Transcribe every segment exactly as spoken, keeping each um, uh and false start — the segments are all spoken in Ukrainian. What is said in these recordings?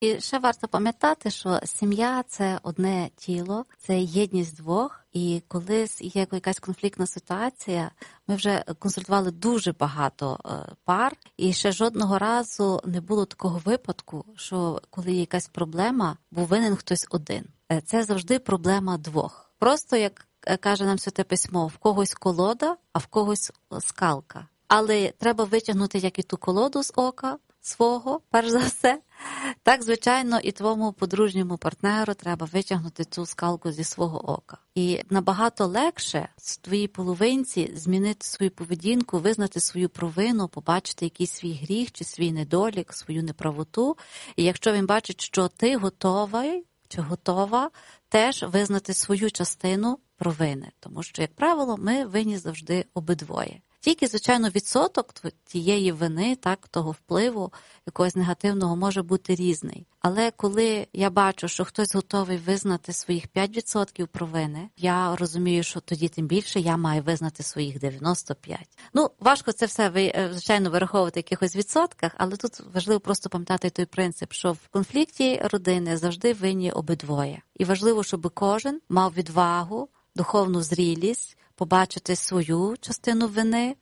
І ще варто пам'ятати, що сім'я – це одне тіло, це єдність двох. І коли є якась конфліктна ситуація, ми вже консультували дуже багато пар, і ще жодного разу не було такого випадку, що коли є якась проблема, був винен хтось один. Це завжди проблема двох. Просто, як каже нам Святе Письмо, в когось колода, а в когось скалка. Але треба витягнути як і ту колоду з ока свого, перш за все, так, звичайно, і твоєму подружньому партнеру треба витягнути цю скалку зі свого ока. І набагато легше в твоїй половинці змінити свою поведінку, визнати свою провину, побачити якийсь свій гріх чи свій недолік, свою неправоту. І якщо він бачить, що ти готовий чи готова теж визнати свою частину провини. Тому що, як правило, ми винні завжди обидвоє. Тільки, звичайно, відсоток тієї вини, так, того впливу якогось негативного може бути різний. Але коли я бачу, що хтось готовий визнати своїх п'ять відсотків провини, я розумію, що тоді тим більше я маю визнати своїх дев'яносто п'ять. Ну, важко це все, звичайно, вираховувати в якихось відсотках, але тут важливо просто пам'ятати той принцип, що в конфлікті родини завжди винні обидвоє. І важливо, щоб кожен мав відвагу, духовну зрілість, побачити свою частину вини,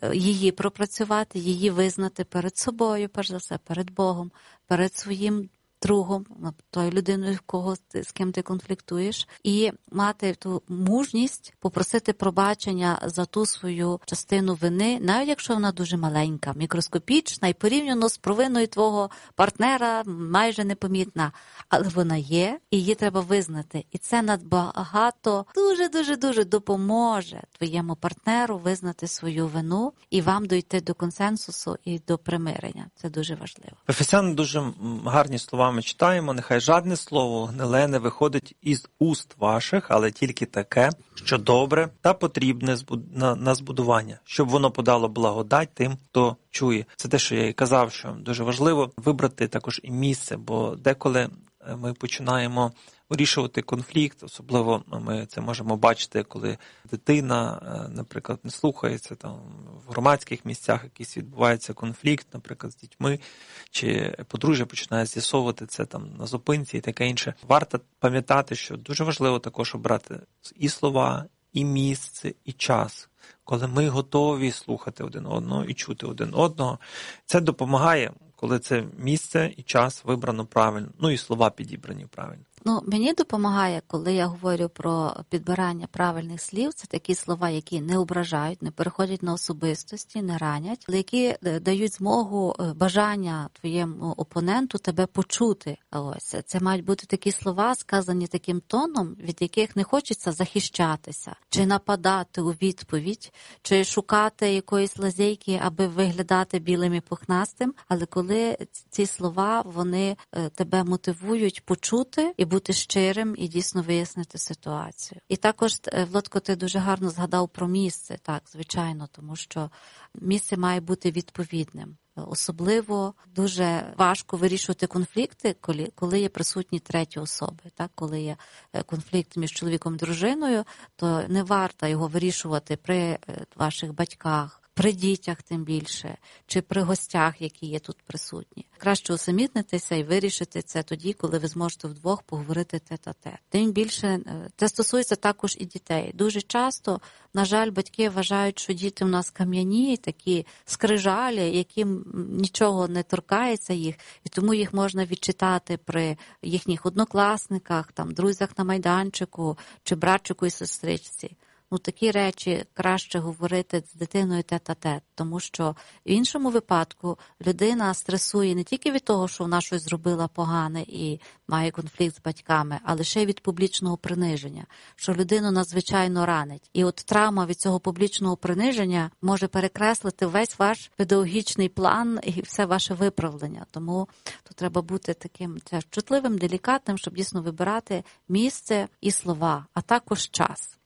її пропрацювати, її визнати перед собою, перш за все, перед Богом, перед своїм другом, тою людиною, кого ти, з ким ти конфліктуєш, і мати ту мужність попросити пробачення за ту свою частину вини, навіть якщо вона дуже маленька, мікроскопічна і порівняно з провиною твого партнера майже непомітна. Але вона є, і її треба визнати. І це надбагато дуже-дуже-дуже допоможе твоєму партнеру визнати свою вину і вам дійти до консенсусу і до примирення. Це дуже важливо. Ефесян дуже гарні слова ми читаємо. Нехай жадне слово гниле не виходить із уст ваших, але тільки таке, що добре та потрібне на збудування, щоб воно подало благодать тим, хто чує. Це те, що я і казав, що дуже важливо вибрати також і місце, бо деколи ми починаємо вирішувати конфлікт, особливо ми це можемо бачити, коли дитина, наприклад, не слухається, там в громадських місцях якийсь відбувається конфлікт, наприклад, з дітьми, чи подружжя починає з'ясовувати це там на зупинці і таке інше. Варто пам'ятати, що дуже важливо також обрати і слова, і місце, і час, коли ми готові слухати один одного і чути один одного. Це допомагає, коли це місце і час вибрано правильно, ну і слова підібрані правильно. Ну, мені допомагає, коли я говорю про підбирання правильних слів, це такі слова, які не ображають, не переходять на особистості, не ранять, але які дають змогу, бажання твоєму опоненту тебе почути. Ось, це мають бути такі слова, сказані таким тоном, від яких не хочеться захищатися, чи нападати у відповідь, чи шукати якоїсь лазейки, аби виглядати білим і пухнастим, але коли ці слова, вони тебе мотивують почути і бути щирим і дійсно вияснити ситуацію. І також, Володько, ти дуже гарно згадав про місце, так, звичайно, тому що місце має бути відповідним. Особливо дуже важко вирішувати конфлікти, коли, коли є присутні треті особи. Так? Коли є конфлікт між чоловіком і дружиною, то не варто його вирішувати при ваших батьках, при дітях тим більше, чи при гостях, які є тут присутні. Краще усамітнитися і вирішити це тоді, коли ви зможете вдвох поговорити тет-а-тет. Тим більше, це стосується також і дітей. Дуже часто, на жаль, батьки вважають, що діти в нас кам'яні, такі скрижалі, яким нічого не торкається їх, і тому їх можна відчитати при їхніх однокласниках, там, друзях на майданчику, чи братчику і сестричці. Ну, такі речі краще говорити з дитиною тет-а-тет, тому що в іншому випадку людина стресує не тільки від того, що вона щось зробила погане і має конфлікт з батьками, а лише від публічного приниження, що людину надзвичайно ранить. І от травма від цього публічного приниження може перекреслити весь ваш педагогічний план і все ваше виправлення. Тому тут треба бути таким чутливим, делікатним, щоб дійсно вибирати місце і слова, а також час.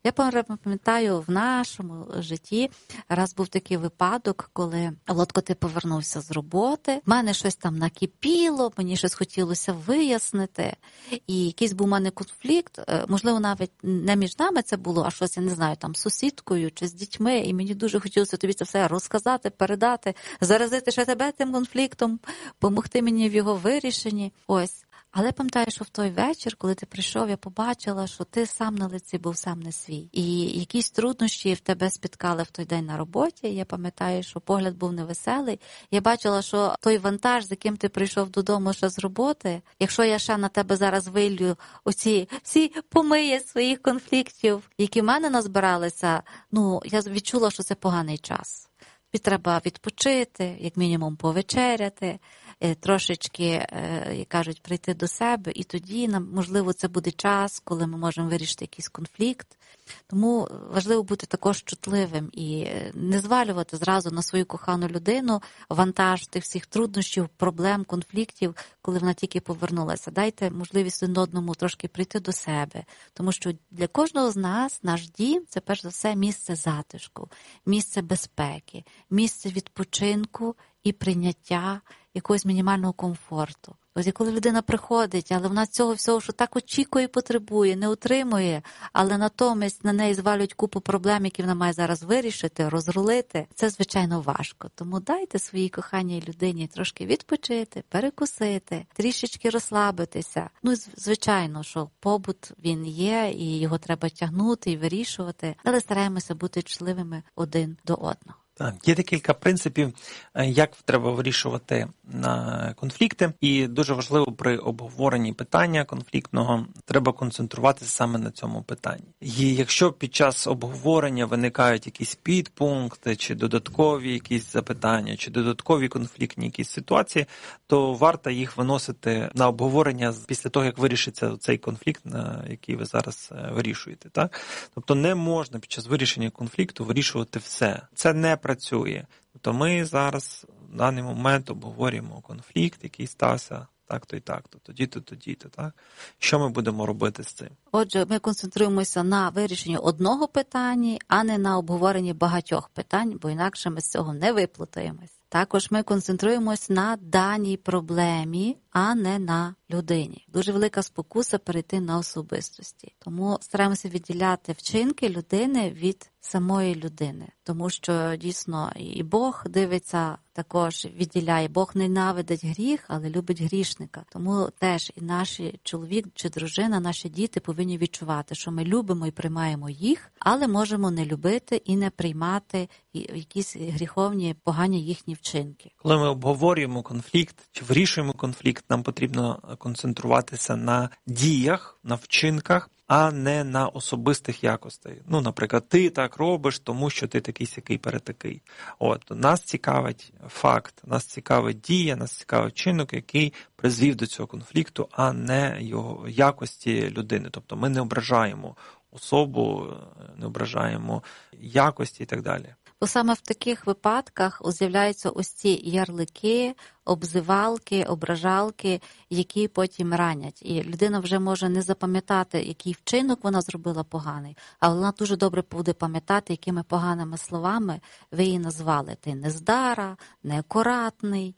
Я пам'ятаю, в нашому житті раз був такий випадок, коли, Володко, ти повернувся з роботи, в мене щось там накипіло, мені щось хотілося вияснити, і якийсь був у мене конфлікт, можливо, навіть не між нами це було, а щось, я не знаю, там з сусідкою чи з дітьми, і мені дуже хотілося тобі це все розказати, передати, заразити ще тебе тим конфліктом, помогти мені в його вирішенні. Ось. Але пам'ятаю, що в той вечір, коли ти прийшов, я побачила, що ти сам на лиці був сам не свій. І якісь труднощі в тебе спіткали в той день на роботі. Я пам'ятаю, що погляд був невеселий. Я бачила, що той вантаж, з яким ти прийшов додому ще з роботи, якщо я ще на тебе зараз вилью оці всі помиї своїх конфліктів, які в мене назбиралися, ну, я відчула, що це поганий час. Тобі треба відпочити, як мінімум повечеряти, трошечки, як кажуть, прийти до себе, і тоді, можливо, це буде час, коли ми можемо вирішити якийсь конфлікт. Тому важливо бути також чутливим і не звалювати зразу на свою кохану людину вантаж тих всіх труднощів, проблем, конфліктів, коли вона тільки повернулася. Дайте можливість один одному трошки прийти до себе, тому що для кожного з нас наш дім – це перш за все місце затишку, місце безпеки, місце відпочинку і прийняття якогось мінімального комфорту. Ось і коли людина приходить, але вона цього всього, що так очікує і потребує, не отримує, але натомість на неї звалюють купу проблем, які вона має зараз вирішити, розрулити, це, звичайно, важко. Тому дайте своїй коханій людині трошки відпочити, перекусити, трішечки розслабитися. Ну, звичайно, що побут він є, і його треба тягнути і вирішувати, але стараємося бути чутливими один до одного. Так, є декілька принципів, як треба вирішувати конфлікти, і дуже важливо при обговоренні питання конфліктного треба концентруватися саме на цьому питанні. І якщо під час обговорення виникають якісь підпункти, чи додаткові якісь запитання, чи додаткові конфліктні якісь ситуації, то варто їх виносити на обговорення після того, як вирішиться цей конфлікт, який ви зараз вирішуєте. Так? Тобто не можна під час вирішення конфлікту вирішувати все. Це не працює. Тобто ми зараз в даний момент обговорюємо конфлікт, який стався так-то і так-то, тоді-то, тоді-то, так? Що ми будемо робити з цим? Отже, ми концентруємося на вирішенні одного питання, а не на обговоренні багатьох питань, бо інакше ми з цього не виплутаємось. Також ми концентруємось на даній проблемі, а не на людині. Дуже велика спокуса перейти на особистості. Тому стараємося відділяти вчинки людини від самої людини. Тому що, дійсно, і Бог дивиться також, відділяє. Бог ненавидить гріх, але любить грішника. Тому теж і наш чоловік чи дружина, наші діти повинні відчувати, що ми любимо і приймаємо їх, але можемо не любити і не приймати якісь гріховні, погані їхні вчинки. Коли ми обговорюємо конфлікт чи вирішуємо конфлікт, нам потрібно концентруватися на діях, на вчинках, а не на особистих якостей. Ну, наприклад, ти так робиш, тому що ти такий-сякий перетакий. От, нас цікавить факт, нас цікавить дія, нас цікавить вчинок, який призвів до цього конфлікту, а не його якості людини. Тобто ми не ображаємо особу, не ображаємо якості і так далі. Бо саме в таких випадках з'являються ось ці ярлики, обзивалки, ображалки, які потім ранять. І людина вже може не запам'ятати, який вчинок вона зробила поганий, але вона дуже добре буде пам'ятати, якими поганими словами ви її назвали. Ти нездара, неакуратний,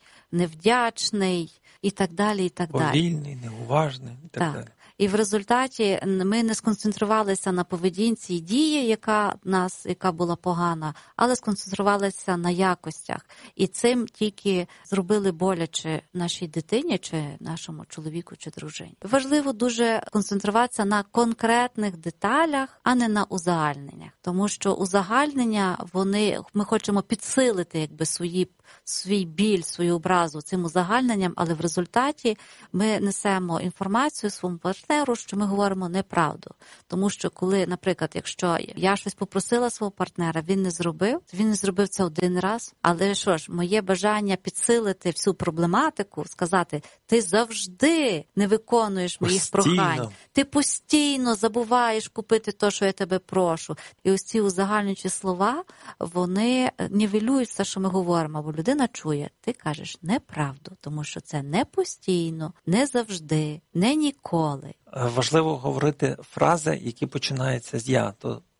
невдячний і так далі, і так далі. Повільний, неуважний і так, так далі. І в результаті ми не сконцентрувалися на поведінці і дії, яка нас, яка була погана, але сконцентрувалися на якостях. І цим тільки зробили боляче нашій дитині, чи нашому чоловіку, чи дружині. Важливо дуже концентруватися на конкретних деталях, а не на узагальненнях. Тому що узагальнення, вони, ми хочемо підсилити якби свої, свій біль, свою образу цим узагальненням, але в результаті ми несемо інформацію своєму партнеру, що ми говоримо неправду. Тому що коли, наприклад, якщо я щось попросила свого партнера, він не зробив, він не зробив це один раз, але що ж, моє бажання підсилити всю проблематику, сказати, ти завжди не виконуєш моїх постійно. прохань, ти постійно забуваєш купити те, що я тебе прошу. І ось ці узагальнюючі слова, вони нівелюють все, що ми говоримо, бо людина чує, ти кажеш неправду, тому що це не постійно, не завжди, не ніколи. Важливо говорити фрази, які починаються з «я». То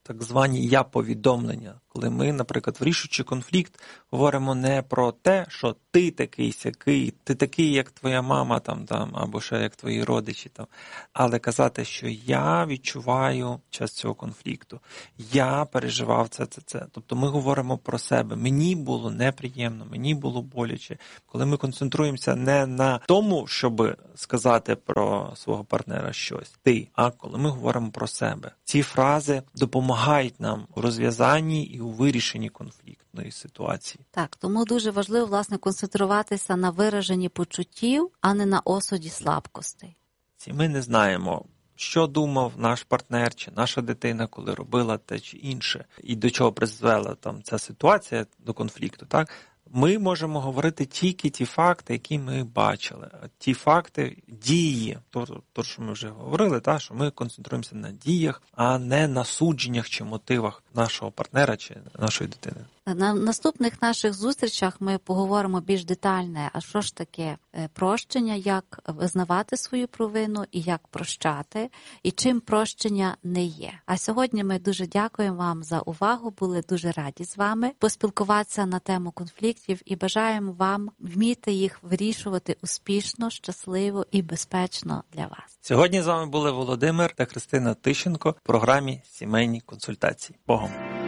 так звані я-повідомлення, коли ми, наприклад, вирішуючи конфлікт, говоримо не про те, що ти такий сякий, ти такий, як твоя мама там, там або ще як твої родичі, там, але казати, що я відчуваю час цього конфлікту, я переживав це, це, це. Тобто ми говоримо про себе. Мені було неприємно, мені було боляче. Коли ми концентруємося не на тому, щоб сказати про свого партнера щось, ти, а коли ми говоримо про себе. Ці фрази допомагають нам у розв'язанні і у вирішенні конфліктної ситуації. Так, тому дуже важливо, власне, концентруватися на вираженні почуттів, а не на осуді слабкостей. Ми не знаємо, що думав наш партнер чи наша дитина, коли робила те чи інше, і до чого призвела там ця ситуація до конфлікту, так? Ми можемо говорити тільки ті факти, які ми бачили. Ті факти, дії, то, то що ми вже говорили, та, що ми концентруємося на діях, а не на судженнях чи мотивах нашого партнера чи нашої дитини. На наступних наших зустрічах ми поговоримо більш детально, а що ж таке прощення, як визнавати свою провину і як прощати, і чим прощення не є. А сьогодні ми дуже дякуємо вам за увагу, були дуже раді з вами поспілкуватися на тему конфліктів і бажаємо вам вміти їх вирішувати успішно, щасливо і безпечно для вас. Сьогодні з вами були Володимир та Христина Тищенко в програмі «Сімейні консультації». Богом!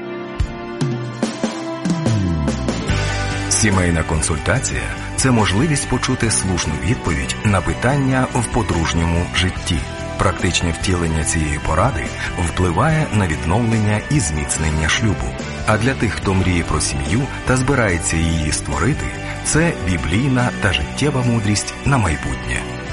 Сімейна консультація – це можливість почути слушну відповідь на питання в подружньому житті. Практичне втілення цієї поради впливає на відновлення і зміцнення шлюбу. А для тих, хто мріє про сім'ю та збирається її створити, це біблійна та життєва мудрість на майбутнє.